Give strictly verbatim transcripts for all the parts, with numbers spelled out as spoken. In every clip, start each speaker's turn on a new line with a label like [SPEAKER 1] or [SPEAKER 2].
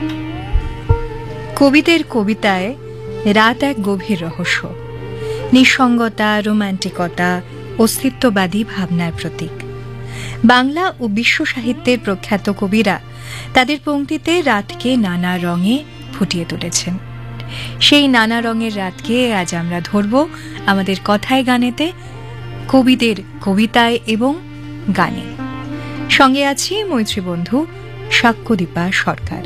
[SPEAKER 1] কবিদের কবিতায় রাত এক গভীর রহস্য, নিঃসঙ্গতা, রোমান্টিকতা, অস্তিত্ববাদী ভাবনার প্রতীক। বাংলা ও বিশ্ব সাহিত্যের প্রখ্যাত কবিরা তাদের পংক্তিতে রাতকে নানা রঙে ফুটিয়ে তুলেছেন। সেই নানা রঙের রাতকে আজ আমরা ধরব আমাদের কথায় গানেতে, কবিদের কবিতায় এবং গানে। সঙ্গে আছি মৈত্রী বন্ধু সাক্ষ্যদীপা সরকার।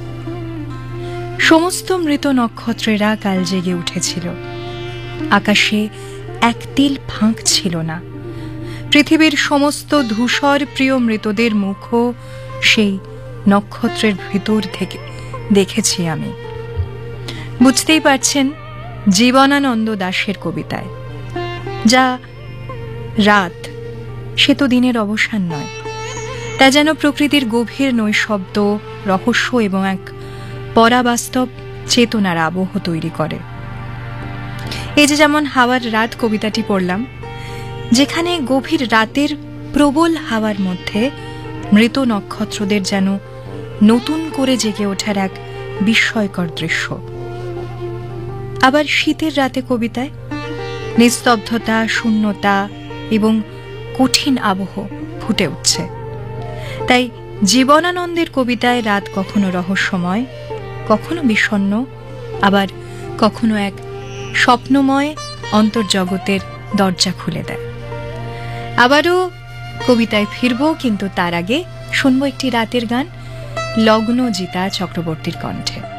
[SPEAKER 1] সমস্ত মৃত নক্ষত্রেরা কাল জেগে উঠেছিল। আকাশে এক তিল ফাঁক ছিল না। পৃথিবীর সমস্ত ধূসর প্রিয় মৃতদের মুখও সেই নক্ষত্রের ভিতর থেকে দেখেছি আমি। বুঝতেই পারছেন, জীবনানন্দ দাশের কবিতায় যা রাত, সে তো দিনের অবসান নয়, তা যেন প্রকৃতির গভীর নৈশব্দ, রহস্য এবং এক পরাবাস্তব চেতনার আবহ তৈরি করে। এই যে যেমন হাওয়ার রাত কবিতাটি পড়লাম, যেখানে গভীর রাতের প্রবল হাওয়ার মধ্যে মৃত নক্ষত্রদের যেন নতুন করে জেগে ওঠার এক বিস্ময়কর দৃশ্য। আবার শীতের রাতে কবিতায় নিস্তব্ধতা, শূন্যতা এবং কঠিন আবহ ফুটে উঠছে। তাই জীবনানন্দের কবিতায় রাত কখনো রহস্যময়, কখনো বিষণ্ণ, আবার কখনো এক স্বপ্নময় অন্তর্জগতের দরজা খুলে দেয়। আবারও কবিতায় ফিরব, কিন্তু তার আগে শুনবো একটি রাতের গান লগ্নজিতা চক্রবর্তীর কণ্ঠে।